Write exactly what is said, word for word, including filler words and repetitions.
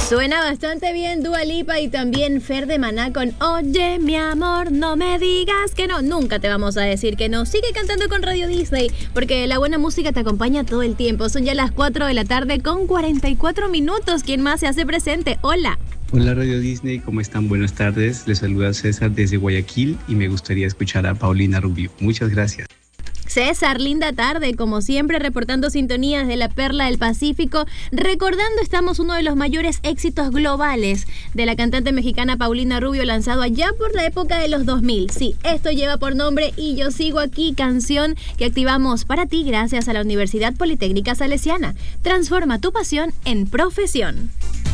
Suena bastante bien Dua Lipa y también Fer de Maná con Oye, mi amor, no me digas que no. Nunca te vamos a decir que no. Sigue cantando con Radio Disney, porque la buena música te acompaña todo el tiempo. Son ya las cuatro de la tarde con cuarenta y cuatro minutos. ¿Quién más se hace presente? Hola. Hola Radio Disney, ¿cómo están? Buenas tardes. Les saluda César desde Guayaquil y me gustaría escuchar a Paulina Rubio. Muchas gracias. César, linda tarde, como siempre reportando sintonías de la Perla del Pacífico, recordando estamos uno de los mayores éxitos globales de la cantante mexicana Paulina Rubio, lanzado allá por la época de los dos mil. Sí, esto lleva por nombre Y yo sigo aquí, canción que activamos para ti gracias a la Universidad Politécnica Salesiana. Transforma tu pasión en profesión.